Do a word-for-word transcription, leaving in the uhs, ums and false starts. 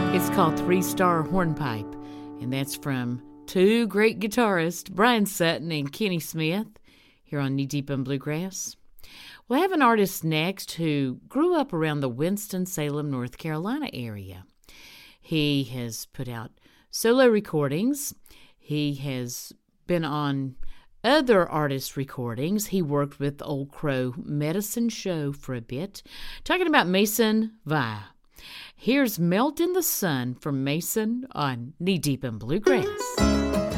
It's called Three Star Hornpipe, and that's from two great guitarists, Brian Sutton and Kenny Smith, here on Knee Deep in Bluegrass. We'll have an artist next who grew up around the Winston-Salem, North Carolina area. He has put out solo recordings. He has been on other artists' recordings. He worked with Old Crow Medicine Show for a bit. Talking about Mason Vie. Here's Melt in the Sun from Mason on Knee Deep in Bluegrass.